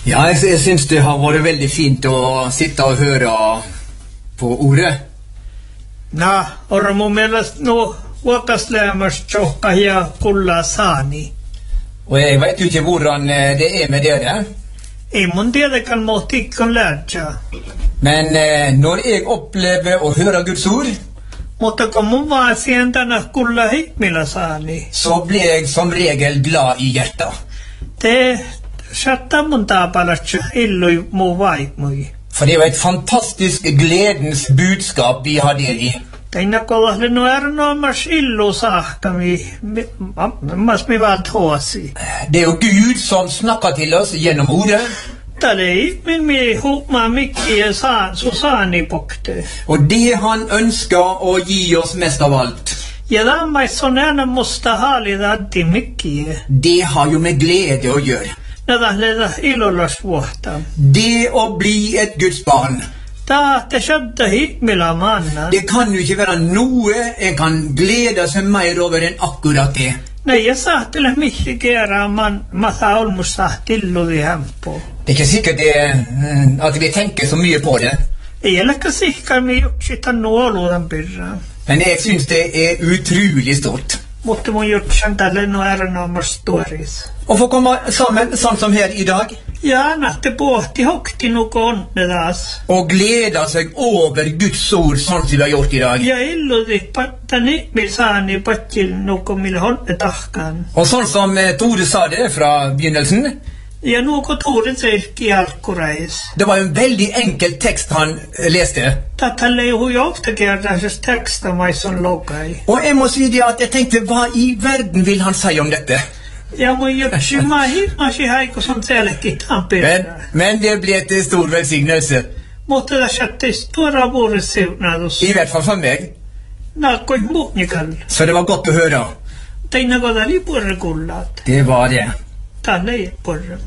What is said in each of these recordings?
Ja, jeg synes det har vært veldig fint å sitte og høre på ordet. Na, or mun mielestä vuokasleemassa tjohkahia kulla saani. Og jeg vet jo ikke hvordan det med dere. Ei mun tietenkään mohtiikon läätsää. Men når jeg opplever å høre Guds ord, Mutta kun mun vaan sientänä kulla hikmillä saani. så blir jeg som regel glad i hjertet. Te saattaa mun taapalatsa illui muu vaikmui. For det er jo et fantastisk gledens budskap vi har del i. Teina kollahde no erinoimas illu saahkami. Mas mi vaan tuosi. Det er jo Gud som snakker til oss gjennom ordet. Tälle ihmin mi huumaa mikkiä saani pokte. Og det han ønsker å gi oss mest av alt, Ja lammais on aina musta haalida addi mikkiä. det har jo med glede å gjøre. Nähdään ilolas vuotta. Det å bli et Guds barn, Taatte shadda hikmillä manna. det kan jo ikke være noe en kan glede seg mer over enn akkurat det. Nej, jag sahtele mihin kerran mata olmusta tilludi hämppo. Det er ikke sikkert at vi tenker så mye på det, Ei eläkä sihkaa mi juksita nuoluudan pirraa. men jeg synes det er utrolig stort. Mutta mun jutsan tälle no erinomas tuoris. Å få komme sammen sånn som her i dag, Ja nähte pohti hokti nuko onne taas. og glede seg over Guds ord sånn som vi har gjort i dag. Ja illudi pattani mi saani pattil nuko mille honne tahkaan. Og sånn som Tore sa det fra begynnelsen, Ja nuko tuurin seirki alkurais. det var en veldig enkel tekst han leste. Tälle ei hui oftakertaisesta teksta maison lokai. Og jeg må si det at jeg tenkte, hva i verden vil han si om dette? Ja mun jutsi mä himasi haiko son selki tampirraa. Men det ble et stor velsignelse, Mutta tässä tuoda vuorisiunatus. i hvert fall for meg. Naakkoi muhnikal. Så det var godt å høre. Teina koda lipuerre kullat. Det var det. Tälle ei puerre.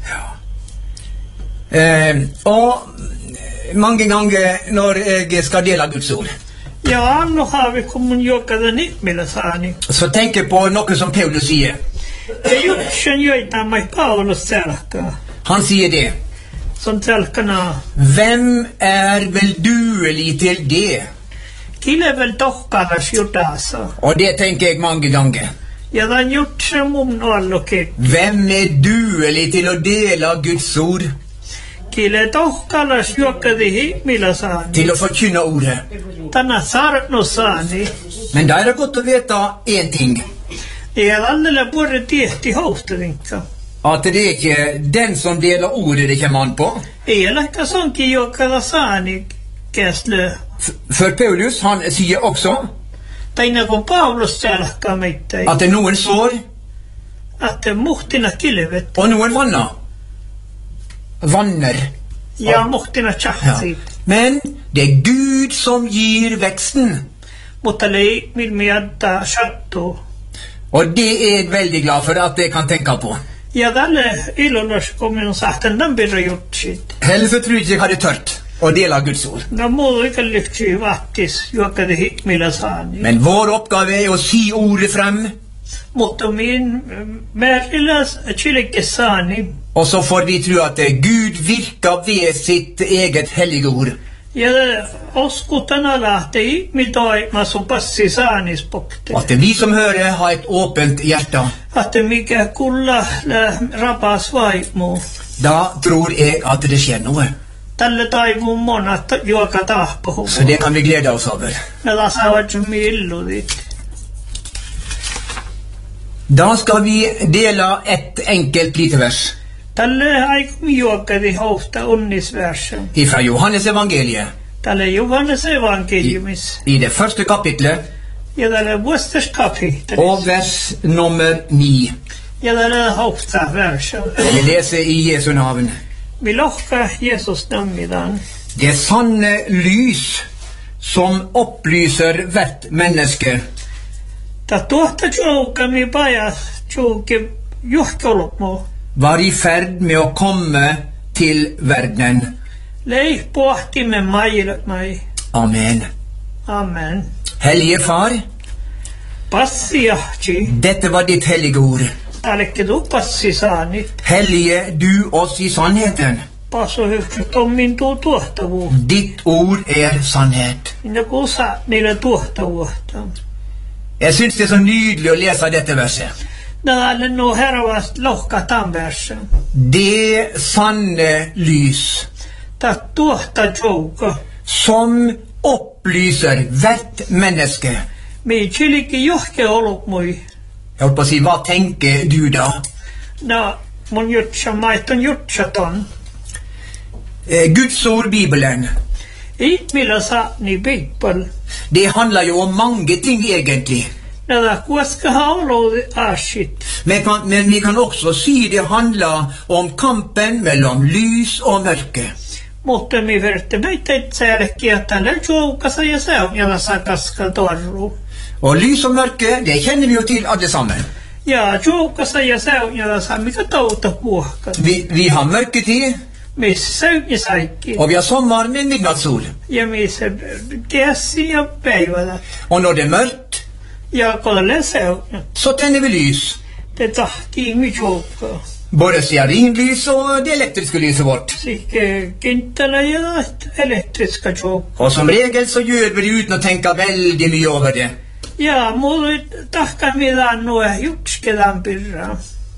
Og mange ganger når jeg skal dele Guds ord, Ja anno haavi kun mun juokada nihmillä saani. så tenker jeg på noe som Paulus sier. Ja jutsen joitaan mai Paulus selkaa. Han sier det. Som selkana. Hvem er vel duelig til det? Kilevel tohkalas jutasa. Og det tenker jeg mange ganger. Ja tämän jutsen mun allokit. Hvem er duelig til å dele Guds ord, Kile tohkalas juokadi hihmillä saani. til å forkynne ordet? Tänä sarno saani. Men da er det godt å vite en ting. Ja allelle puerre tiehti houstadinka. At det er ikke den som deler ordet det kommer an på. Ei eläkä sonkin juokada saani käslö. For Paulus, han sier også Teina kun Paulus selkaa meittäi. at det er noen sår Että muhtina kilvet. og noen vanner. Ja muhtina tjahtit. Men det er Gud som gir veksten. Mutta lei milmi adda shattu. Og det er jeg veldig glad for at jeg kan tenke på. Ja tälle ilonas komin sahten den birra jutsit. Ellers så tror jeg ikke jeg hadde tørt å dele Guds ord. No muu ikallyksi vattis juokadi hikmillä saani. Men vår oppgave er å si ordet frem, Mutta min määriläs chilikke saani. og så får vi tro at Gud virker ved sitt eget hellige ord. Ja oskutana lähtei mitoi masun passi saanis pokte. At vi som hører har et åpent hjerte. Että mikä kulla rapas vaimu. Da tror jeg at det skjer noe. Tälle taivun monat juoka tahpohu. Så det kan vi glede oss over. Ne lasaavat sun milludit. Da skal vi dele et enkelt lite vers Tälle aikum juokadi housta unnisversen. fra Johannes evangeliet. Tälle Johannes evankeliumis. I det første kapitlet Ja tälle vuostas kapittelis. og vers nummer 9. Ja tälle housta versen. Vi leser i Jesu navn. Vi lohka Jesus nammidan. Det sanne lys som opplyser hvert menneske, Ta tuohta tjoukami pajas tjouki juhkolmo. var i ferd med å komme til verdenen. Lei pohtimme mailet mai. Amen. Amen. Hellige Far, Passi jahti. dette var ditt hellige ord. Tällekin tuppassi saani. Hellige du oss i sannheten. Paso hyftyt on min tuottavuus. Ditt ord sannhet. Minä kuusa niille tuottavuutta. Jeg synes det så nydelig å lese dette verset. Nää no hervast lohka tamversen. Det sanne lys. Ta tuotta jouka. Som opplyser hvert menneske. Mi chiliki johke ollut mui. Jeg holdt på å si, hva tenker du da? No, mun jutsa maiton jutsaton. Guds ord, Bibelen. Millä saa niin Bibel. Det handler jo om mange ting egentlig. Nää kuoska haulu asit. Men vi kan også si det handler om kampen mellom lys og mørke. Mutta mi vertte meitä itseällekin, että tällä joukassa ja se on jala sakaska torru. Og lys og mørke, det kjenner vi jo til alle sammen. Ja, joukassa ja se on jala saa mikä touta puhka. Vi har mørketid. Missä se on ja saikki. Og vi har sommer med midnattssol. Ja missä käsi ja päivällä. Og når det er mørkt, ja kolle se on. så tenner vi lys. Det tahtii mi joukka. Både stearinlys og det elektriske lyset vårt. Sikke kintala ja elektriska joukka. Og som regel så gjør vi det uten å tenke veldig mye over det. Ja, mulla tahka mitään nuo jutskedan pirra.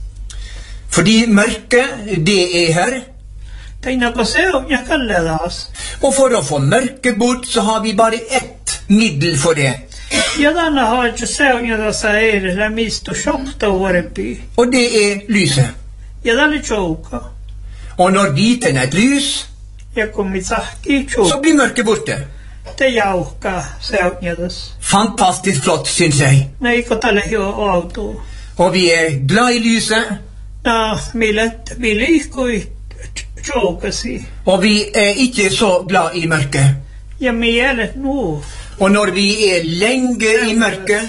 Fordi mørke, det er her. Teinako se on ja kalledas. Og for å få mørke bort, så har vi bare ett middel for det. Ja tänne har jo se on ja tässä eilisellä mistu shokta vuorempi. Og det er lyset. Ja tänne jouka. Og når vi tenner et lys, ja kun mi sahki så jouka. blir mørket borte. Te jauhka se on ja tässä. Fantastisk flott, synes jeg. Neiko tälle jo auto. Og vi er glad i lyset. No, mi liikkui joukasi. Og vi er ikke så glad i mørket. Ja mi jälet nu. Og når vi er lenge i mørket,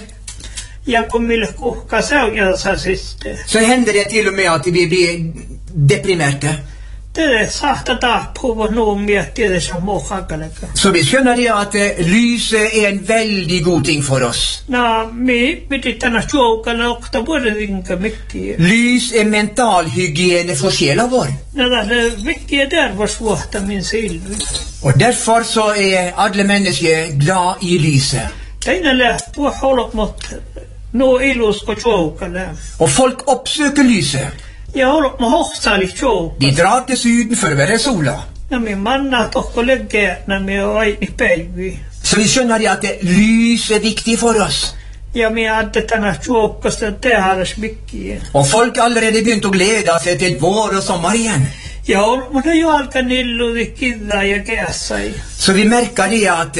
ja kun mille kuhka se on ja tässä siste. så hender det til og med at vi blir deprimerte. Det sahta taappuva nuun miettiä tässä muhakkaleka. Så vi skjønner det at lyset er en veldig god ting for oss. No, mi piti tänä joukana okta vuodenka mikkiä. Lys er mentalhygiene for sjela vår. No, tälle mikkiä tervasvuotta min silvi. Og derfor så er alle mennesker glad i lyset. Teinälle puholok mot no ilusko joukana. Og folk oppsøker lyset. Ja olok mo hohsaalit joukana. De drar til syden for å være sola. No min manna tokko leggeetnä mi on aini päivi. Så vi skjønner det at lys er viktig for oss. Ja mi adde tänä joukasta tehdäs mikkiä. Og folk allerede begynt å glede seg til vår og sommer igjen. Ja olok mo jo alka nilludi kidda ja kässai. Så vi merker det at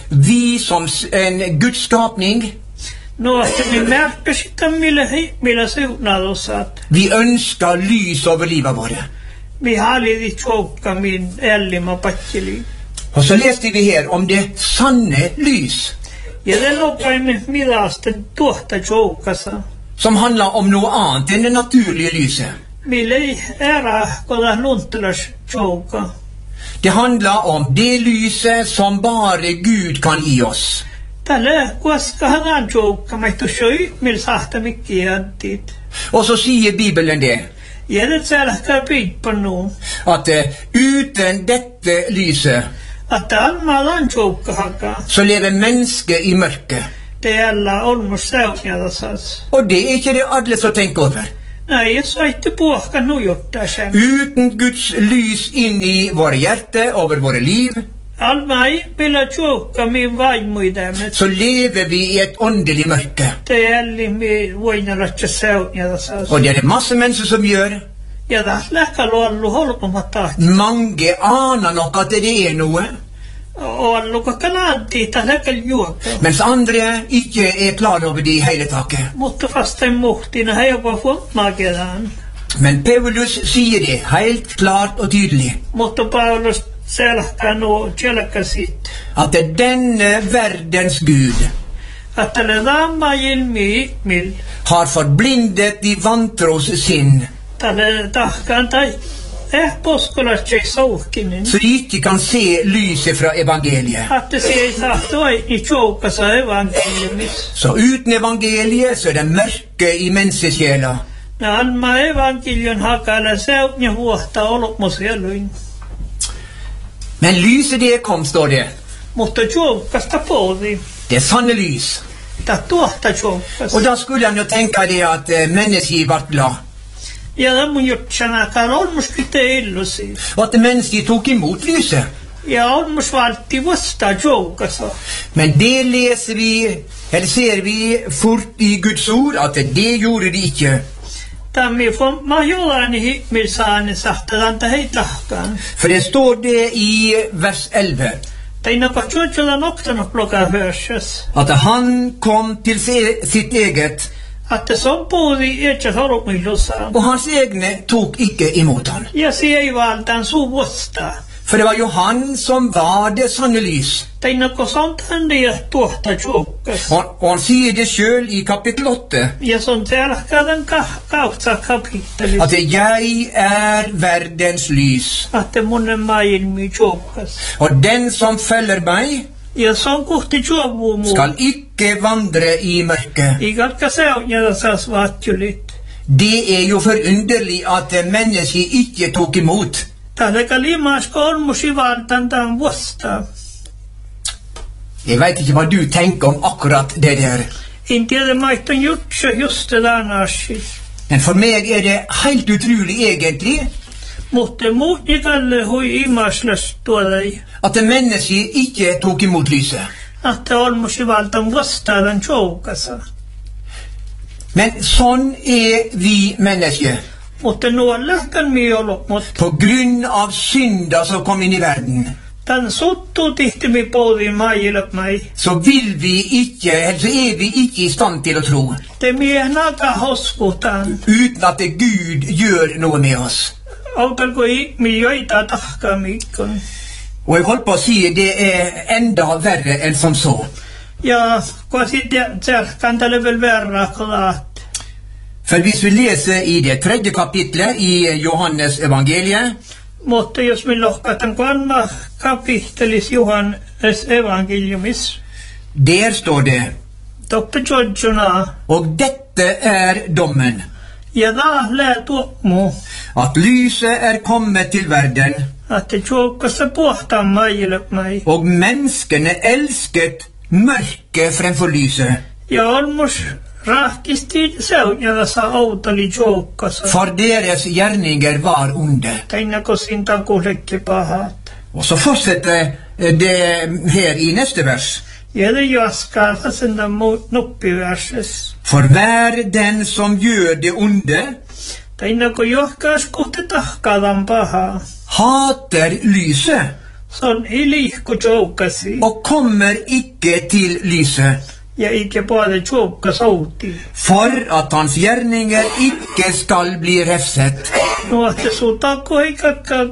vi som en Guds skapning, no, että mi märkkä sitä millä siunaadussaat. vi ønsker lys over livet våre. Mi halidi joukka min ellima pattili. Og så leste vi her om det sanne lys, Ja det loppain midasten tuohta joukassa. som handler om noe annet enn det naturlige lyset. Millä ei ära koda nunttelas joukka. Det handler om det lyset som bare Gud kan gi oss. Tällä koska hanan joukka maittu söi millä sahta mikkiä antit. Og så sier Bibelen det, Ja det sälkää piippa nu. at uten dette lyset, Että almalan joukka haka. så lever mennesket i mørket. Teillä on mun säunjadasas. Og det er ikke det alle som tenker over. Näin jos saitte puhka nujuttaa sen. Uten Guds lys inn i våre hjerte, over våre liv, Almai millä joukka min vaimuidamet. så lever vi i et åndelig mørke. Teillä mi voinalatsa säunjadasas. Og det er det masse mennesker som gjør. Ja taas lähkäluollu holkomatta. Mange aner nok at det er noe, Olluko kanantti täälläkä juokka. mens andre ikke er klar over det i hele taket. Mutta vastain muhtina he jopa fuottmaakedaan. Men Paulus sier det helt klart og tydelig, Mutta Paulus selkää nuo selkäsit. at denne verdens Gud Että ne daamajil miil. har forblindet de vantros sinn, Tälle tahkaan tai poskolat ei souhkinen. så de ikke kan se lyset fra evangeliet. Että se ei saa toi i joukassa evankeliumis. Så uten evangeliet så er det mørke i menneskesjela. Alma evankelion hakala seutnya vuotta olokmosielluin. Men lyset det kom, står det. Mutta tjoukasta poodi. Det är sanne lys. Ta tuohta tjoukas. Och då skulle jag nog tänka det att människor vart glad. Ja mun jutsana karolmus kite illusi. Och att människor tog emot lyset. Ja olmus valti vasta tjoukasa. Men det läser vi, eller ser vi fort i Guds ord, att det gjorde de inte. Tammi från majolani himmilsaani sahtalanta heitlahkaan. För det står det i vers 11. Teina katsoitsella noktanut bloka hörsös. Att han kom till sitt eget. Att som poodi etsa sorokmilussa. Och hans egna tog icke emot han. Ja se ei valtaan suvusta. För det var ju han som var det sanna lys. Teina kosant handia tuohta tjoukas. Och han säger det själv i kapitel 8. Ja son tälkäden kautta kapitteli. Att jag är världens lys. Att monen maailmi tjoukas. Och den som följer mig Ja son kohti tjovumu. skall icke vandra i mörker. Igatka seutjada saas vaatjulit. Det är ju förunderligt att människor icke tog emot. Tahdeka limaas kolmusi valtaan tämän vuosta. Jag vet inte vad du tänker om akkurat det där. En tiedä maitton jutsa just det annars. Men för mig är det helt otroligt egentligen Mutta muut nikalle hui imaslös tuodai. att människor icke tog emot lyset. Att olmusi valtaan vastaadan tjoukasa. Men sån är vi människor. Mutta nuollähkän mi ollut, mutta På grund av synda som kom in i världen tän suttuu tihtimi poudin maajilöp mai. så vill vi icke, eller så är vi icke i stand till att tro Te miehnaka hoskutaan. utan att Gud gör något med oss. Autalko mi joita tahkamikkon. Och jag håller på att säga det är ända värre än som så. Ja kun sitten kantele väl verraklaat. För hvis vi läser i det 3:e kapitlet i Johannes evangeliet, Mutta jos me lohkatan kolma kapittelis Johannes evankeliumis. där står det: Toppe tjodjuna. och detta är domen, Ja lähe tuomu. att lyset är kommet till världen Att te tjoukasta puhtaan maajilöp mai. och människorna älskat mörker framför lyset. Ja olmus rahkisti seutjada sa outali tjoukasa. För deras gärningar var onda. Teinako sintan kuhlekki pahat. Och så fortsätter det här i nästa vers. Ja det jaskar fasenda nuppiverses. För var den som gör det onda Teinako johkaas kohti tahkadan pahaa. hatar lyset Se on ilihku tjoukasi. och kommer icke till lyset, Ja ikke både tjoukas outi. för att hans gärningar icke skall bli räfset. No att det sutako ei kakka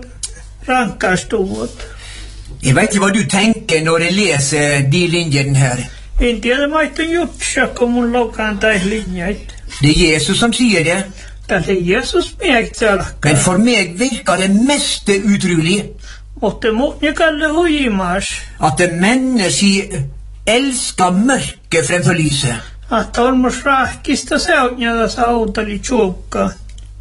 rankkastuvat. Jag vet inte vad du tänker när du läser de linjerna här. En tiedä maitton jutsa, kun mun lokaan tai linjait. Det är Jesus som säger det. Tälle Jeesus miekselkka. Men för mig verkar det mest otroligt Mutta muut nikalle huimaas. att människor älskar mörker framför lyset. Att olmus rahkista seutjada sa outali tjoukka.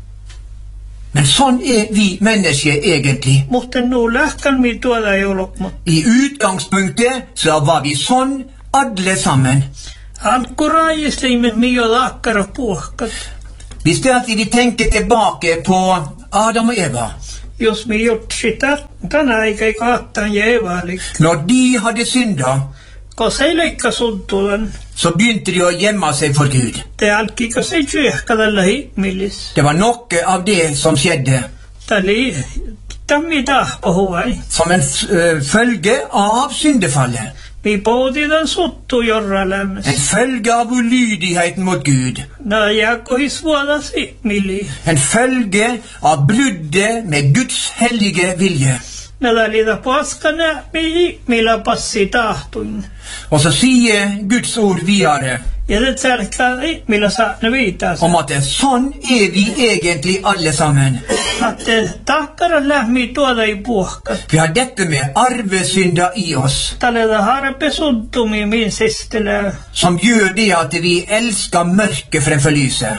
Men sån är vi människor egentligen. Mutta nu lähkän mi tuoda ei ollut, mutta I utgangspunktet så var vi sån allesammen. alkuraajislimme mi jo laakkara puhkat. Visst är alltid vi tänker tillbaka på Adam och Eva. Jos mi gjort sitä, tänä eikä kaattaan ja evaalik. När de hade syndat Kos ei leikka suntulan. så begynte de att gömma sig för Gud. Te alkiko se tjyhka tällä himmillis. Det var något av det som skedde Täli tammi tahpohuai. som en följe av syndefallet. Mi poutidan suttu jorra lämmes. En följe av olydigheten mot Gud. Nää jääkohis vuodas himmili. En följe av bruddet med Guds heliga vilja. Nää liitä paskana mi himmila passi tahtuin. Och så säger Guds ord vidare Ja det särkää himmila saatna viitas. om att sån är vi egentligen allesammen. Att te takkara lähmi tuoda ei puhkat. Vi har detta med arvesynda i oss Taleda harpe suntumi min sistele. som gör det att vi älskar mörker framför lyset. Att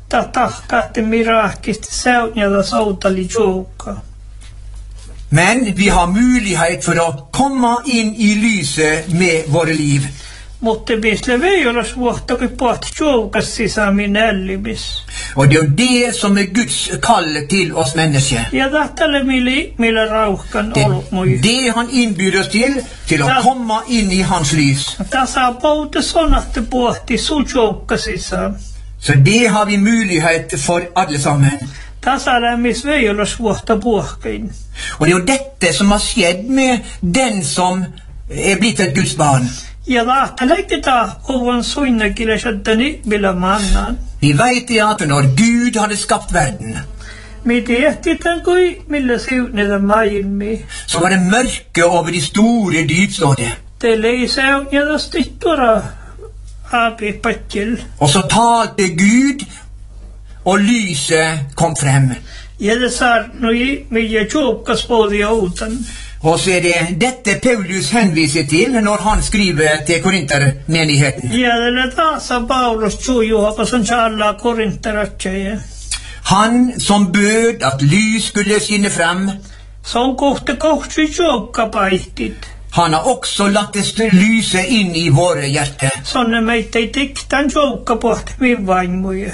tahkahti mirahkisti säunjada soutali joukka. Men vi har mulighet for å komme inn i lyset med våre liv. Mutta bisle veijolas vuotta kun puhut joukas sisämin ellibis. Og det er jo det som er Guds kall til oss mennesker. Ja tahtale millä rauhkan Det ollut mui. er det han innbyr oss til å komme inn i hans lys. Tasa pouta sonahti puhti su joukka sisään. Så det har vi mulighet for alle sammen. Tasa lämmis veijolas vuotta puhkein. Og det er jo dette som har skjedd med den som er blitt et Guds barn. Ja tahtaleikita ovan suinnakiläsättäni millä mannan. Vi vet det at når Gud hadde skapt verden, Me tiedetään kui millä siunita maailmi. så var det mørke over de store dyp, står det. Teille ei säunjata stittura aapi patjel. Og så talte Gud, og lyset kom frem. Ja det saarnui millä joukkas poodi outan. Og så er det dette Paulus henviser til når han skriver til Korintermenigheten. Ja det taasa Paulus jujuhapa son alla korintaratseja. Han som bød at lys skulle skinne frem, Son kohti joukka paihtit. han har også latt det lyse inn i våre hjerter. Sonne meitä ei tiktan joukka pohti min vaimuje.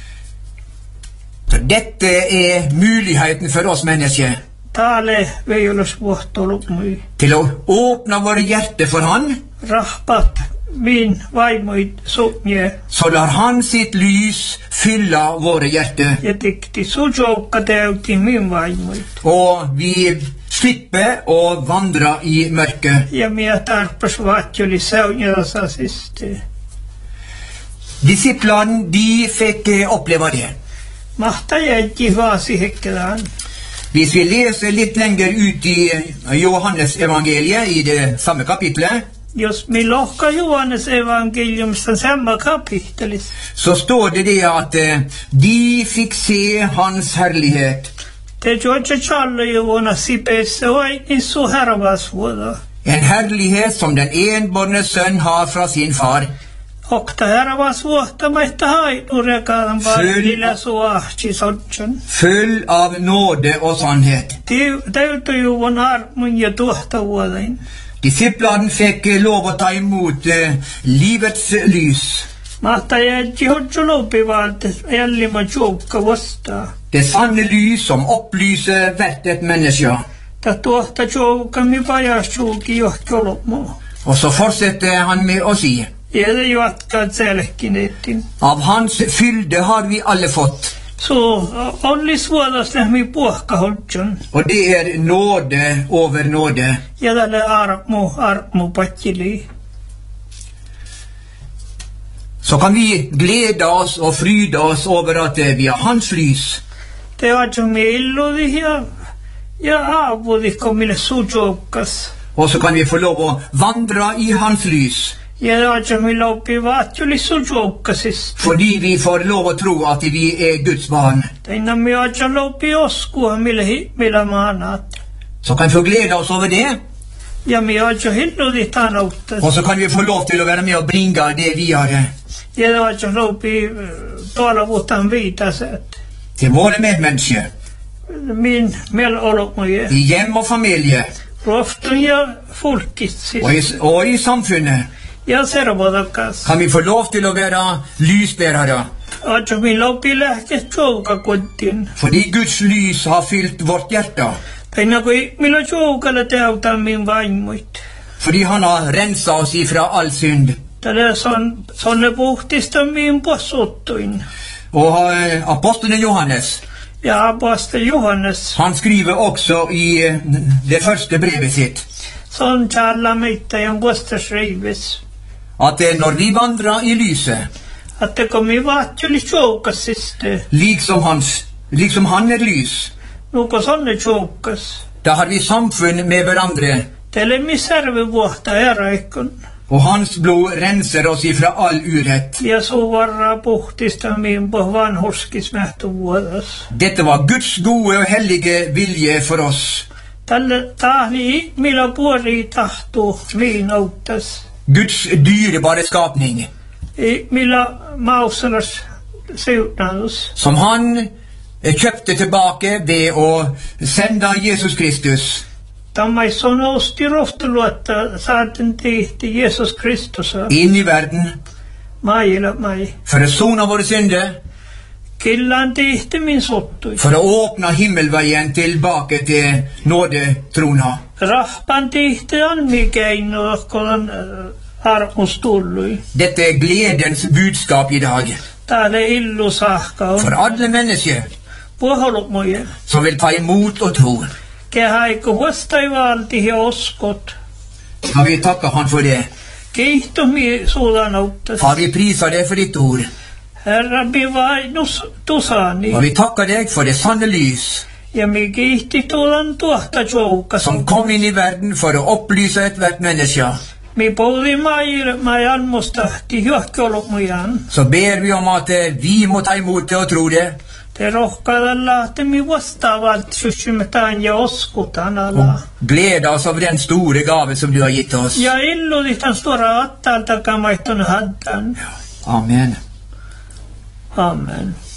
Så dette er muligheten for oss mennesker Taale veijolas vuottoluk mui. til å åpne våre hjerter for han, Rahpat min vaimoit sunje. så lar han sitt lys fylle våre hjerter. Ja tikti su joukka täytti min vaimoit. Og vi slipper å vandre i mørket. Ja minä tarpas vaatjoli säunjata siste. Disiplene, de fikk oppleve det. Mahta jätti vaasi hekkelään. Hvis vi leser litt lenger ut i Johannes evangeliet, i det samme kapitlet, Jos mi lohka Johannes evankeliumista samma kapittelis. så står det at de fikk se hans herlighet. Te George Challe Joona sipeissä vai issu härvasvuoda. En herlighet som den enbårne sønn har fra sin far. Okta härvasvuotta maita hainurekadan vaadilla suahti sodjan. Full av nåde og sannhet. Täytyy juon armun ja tuohtavuodain. Disiplene fikk lov å ta imot livets lys. Mahta jätti hodjolopi valtes jällima joukka vastaa. Det sanne lys som opplyser hvert et menneske. Ta tuohta joukka mi pajas juuki johjolopmo. Og så fortsetter han med å si: Ja det jatkaa selkineettin. Av hans fylde har vi alle fått. Så ollis vuodas lähmi puhka hodjon. Og det er nåde over nåde. Ja tälle armu patjili. Så kan vi glede oss og fryde oss over at vi har hans lys. Te ajumi illudi ja aavudi komille sujoukkas. Og så kan vi få lov å vandre i hans lys. Ja ajumi lopi vaatjuli sujoukasista. Fordi vi får lov å tro at vi er Guds barn. Teina mi aja lopi oskua millä maanat. Så kan vi få glede oss over det. Ja mi aja hilludi tanauttas. Og så kan vi få lov til å være med og bringe det videre Ja aja lopi tuolla vuotan viitaset. til våre medmennesker, Min melolomuje. i hjem og familie, Roftun ja folkitsis. og i samfunnet. Ja servodakas. Kan vi få lov til å være lysbærere, Ajumi lopi lähti joukakotiin. fordi Guds lys har fylt vårt hjerte. Teina kui millä joukalla täytän min vaimoit. Fordi han har renset oss ifra all synd. Tällä sonne puhtista min posuttuin. Og apostelen Johannes, Ja apostel Johannes. han skriver også i det første brevet sitt Son tjalla meitä ja postas reivis. at når vi vandrer i lyset, Att det kommer vaatjuli joukasiste. liksom han er lys, Nuko sonne joukas. da har vi samfunn med hverandre, Teille mi serve vuotta eraikon. og hans blod renser oss ifra all urett. Ja suvarraa puhtista min på vanhurskismähtu vuodas. Dette var Guds gode og hellige vilje for oss. Tälle tahli millä puori tahtuu min auttas. Guds dyrebare skapning. Millä mausalas siunaus. som han kjøpte tilbake ved å sende Jesus Kristus Tammaissa nosti rohtuluotta saaten tihti Jesus Kristus. inn i verden Maila mai. for å sone våre synder, Killan tihti min sottui. for å åpne himmelveien tilbake til nådetrona. Rahpan tihti anmikeino kolan armos tullui. Dette er gledens budskap i dag Täällä illu sahka for on. alle mennesker Puhaluk moja. som vil ta imot og tro. Kehaiku huostai valtihi oskot. Skal vi takke han for det? Kiihtomi suudanottas. Far, vi priser deg for ditt ord, Herra bivainus tusani. og vi takker deg for det sanne lys Ja mi kiihti tuolan tuohta joukas. som kom inn i verden for å opplyse ethvert menneske. Mi poudi mai anmostahti hyökkioluk mujan. Så ber vi om at vi må ta imot det og tro det, Te rohkaadalla, että mi vastaavalt sysymetään ja oskutaan ala. og glede oss over den store gave som du har gitt oss. Ja illuditan stora attaalta kamaitton haddan. Amen. Amen.